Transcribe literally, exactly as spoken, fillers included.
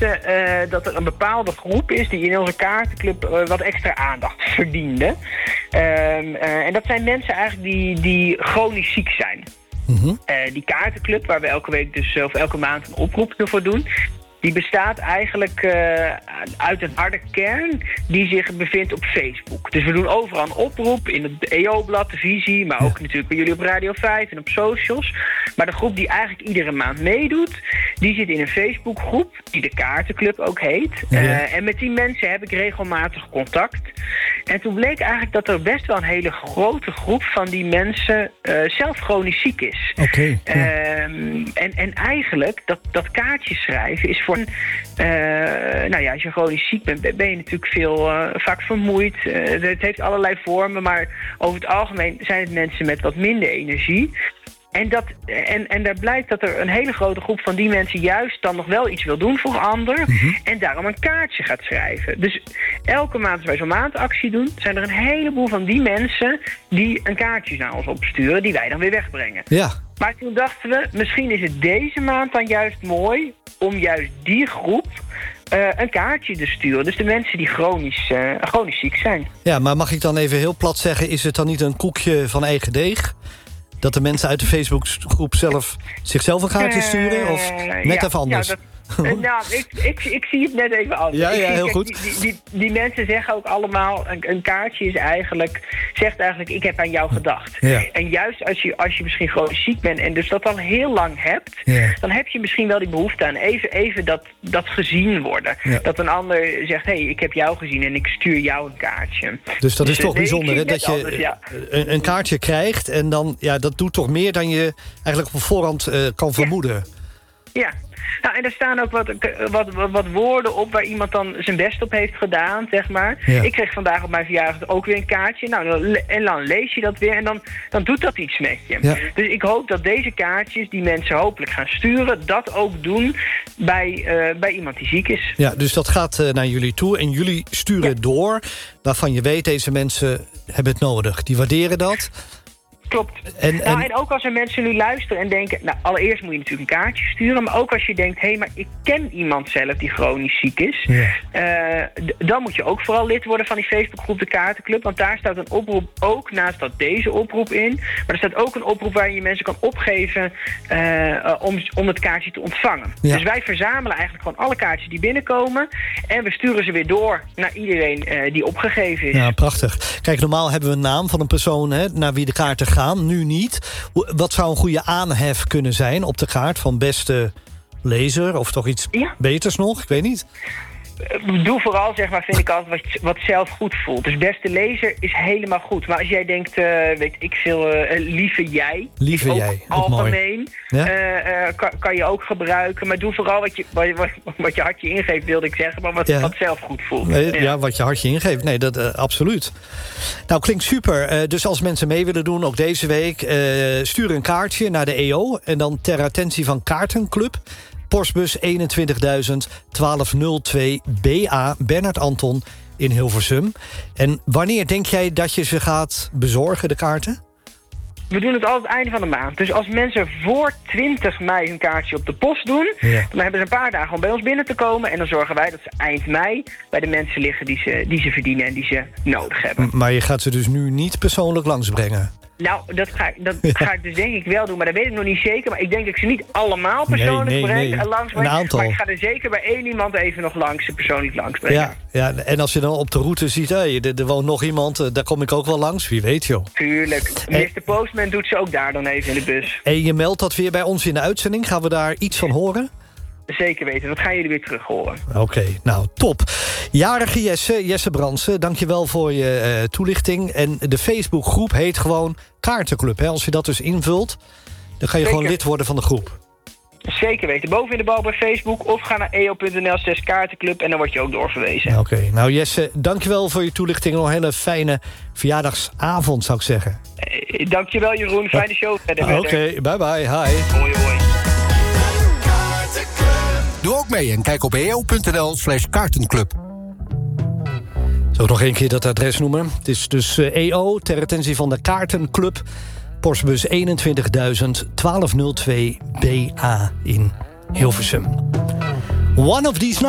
wisten uh, dat er een bepaalde groep is die in onze kaartenclub uh, wat extra aandacht verdiende. Um, uh, en dat zijn mensen eigenlijk die, die chronisch ziek zijn. Mm-hmm. Uh, die kaartenclub, waar we elke week dus, of elke maand een oproep voor doen, die bestaat eigenlijk uh, uit een harde kern die zich bevindt op Facebook. Dus we doen overal een oproep in het E O-blad, de visie, maar ook natuurlijk bij jullie op Radio vijf en op socials. Maar de groep die eigenlijk iedere maand meedoet, die zit in een Facebookgroep, die de Kaartenclub ook heet. Ja. Uh, en met die mensen heb ik regelmatig contact. En toen bleek eigenlijk dat er best wel een hele grote groep van die mensen uh, zelf chronisch ziek is. Okay, ja. um, en, en eigenlijk, dat, dat kaartjes schrijven is voor Uh, nou ja, als je chronisch ziek bent, ben je natuurlijk veel uh, vaak vermoeid. Uh, het heeft allerlei vormen, maar over het algemeen zijn het mensen met wat minder energie. En, dat, en, en daar blijkt dat er een hele grote groep van die mensen juist dan nog wel iets wil doen voor een ander. Mm-hmm. En daarom een kaartje gaat schrijven. Dus elke maand als wij zo'n maandactie doen, zijn er een heleboel van die mensen die een kaartje naar ons opsturen, die wij dan weer wegbrengen. Ja. Maar toen dachten we, misschien is het deze maand dan juist mooi om juist die groep uh, een kaartje te sturen. Dus de mensen die chronisch, uh, chronisch ziek zijn. Ja, maar mag ik dan even heel plat zeggen, is het dan niet een koekje van eigen deeg? Dat de mensen uit de Facebookgroep zelf zichzelf een kaartje sturen? Of net uh, ja, even anders? Ja, dat... Uh, nou, ik, ik, ik zie het net even anders. Ja, ja, ik, heel ik, goed. Die, die, die mensen zeggen ook allemaal, een, een kaartje is eigenlijk, zegt eigenlijk, ik heb aan jou gedacht. Ja. En juist als je, als je misschien chronisch ziek bent en dus dat al heel lang hebt, ja. dan heb je misschien wel die behoefte aan even, even dat, dat gezien worden. Ja. Dat een ander zegt, hé, hey, ik heb jou gezien en ik stuur jou een kaartje. Dus dat is dus, toch nee, bijzonder, hè, dat je anders, ja. een, een kaartje krijgt en dan, ja, dat doet toch meer dan je eigenlijk op voorhand uh, kan vermoeden. Ja. ja. Nou, en er staan ook wat, wat, wat woorden op waar iemand dan zijn best op heeft gedaan, zeg maar. Ja. Ik kreeg vandaag op mijn verjaardag ook weer een kaartje. Nou, en dan lees je dat weer en dan, dan doet dat iets met je. Ja. Dus ik hoop dat deze kaartjes, die mensen hopelijk gaan sturen, dat ook doen bij, uh, bij iemand die ziek is. Ja, dus dat gaat uh, naar jullie toe en jullie sturen ja. door, waarvan je weet, deze mensen hebben het nodig. Die waarderen dat. Klopt. En, nou, en... en ook als er mensen nu luisteren en denken, nou, allereerst moet je natuurlijk een kaartje sturen, maar ook als je denkt, hé, hey, maar ik ken iemand zelf die chronisch ziek is, ja. uh, d- dan moet je ook vooral lid worden van die Facebookgroep de Kaartenclub, want daar staat een oproep ook, naast dat deze oproep in, maar er staat ook een oproep waar je mensen kan opgeven uh, uh, om, om het kaartje te ontvangen. Ja. Dus wij verzamelen eigenlijk gewoon alle kaartjes die binnenkomen en we sturen ze weer door naar iedereen uh, die opgegeven is. Ja, prachtig. Kijk, normaal hebben we een naam van een persoon, hè, naar wie de kaarten gaan. Nu niet. Wat zou een goede aanhef kunnen zijn op de kaart van beste lezer? Of toch iets ja. beters nog? Ik weet niet. Doe vooral, zeg maar, vind ik altijd wat, wat zelf goed voelt. Dus beste lezer is helemaal goed. Maar als jij denkt, uh, weet ik veel, uh, lieve jij. Lieve ook jij, ook algemeen. Ja? Uh, uh, kan, kan je ook gebruiken. Maar doe vooral wat je, wat, wat je hartje ingeeft, wilde ik zeggen. Maar wat, ja. wat zelf goed voelt. Nee, ja. ja, wat je hartje ingeeft. Nee, dat uh, absoluut. Nou, klinkt super. Uh, dus als mensen mee willen doen, ook deze week, uh, stuur een kaartje naar de E O. En dan ter attentie van Kaartenclub. Postbus eenentwintigduizend twaalfhonderdtwee B A, Bernard Anton in Hilversum. En wanneer denk jij dat je ze gaat bezorgen, de kaarten? We doen het altijd het einde van de maand. Dus als mensen voor twintig mei hun kaartje op de post doen, ja. dan hebben ze een paar dagen om bij ons binnen te komen. En dan zorgen wij dat ze eind mei bij de mensen liggen die ze, die ze verdienen en die ze nodig hebben. Maar je gaat ze dus nu niet persoonlijk langsbrengen? Nou, dat, ga, dat ja. ga ik dus denk ik wel doen. Maar dat weet ik nog niet zeker. Maar ik denk dat ik ze niet allemaal persoonlijk nee, nee, breng, nee. langs Een aantal. Maar ik ga er zeker bij één iemand even nog langs, ze persoonlijk langs brengen. Ja, ja, en als je dan op de route ziet, hey, er, er woont nog iemand, daar kom ik ook wel langs. Wie weet, joh. Tuurlijk. mister Postman doet ze ook daar dan even in de bus. En je meldt dat weer bij ons in de uitzending. Gaan we daar iets van horen? Zeker weten, dat gaan jullie weer terug horen. Oké, okay, nou, top. Jarige Jesse, Jesse Brandsen, dankjewel voor je uh, toelichting. En de Facebookgroep heet gewoon Kaartenclub. Hè? Als je dat dus invult, dan ga je Zeker. gewoon lid worden van de groep. Zeker weten. Boven in de bal bij Facebook of ga naar e o punt n l slash kaartenclub en dan word je ook doorverwezen. Oké, okay. Nou Jesse, dankjewel voor je toelichting. Nog een hele fijne verjaardagsavond, zou ik zeggen. Eh, dankjewel Jeroen, fijne show. Oké, okay, bye bye, hi. Hoi, hoi. Doe ook mee en kijk op e o punt n l slash kaartenclub. Zo, nog één keer dat adres noemen. Het is dus uh, E O, ter attentie van de Kaartenclub. Postbus eenentwintigduizend twaalfhonderdtwee B A in Hilversum. One of these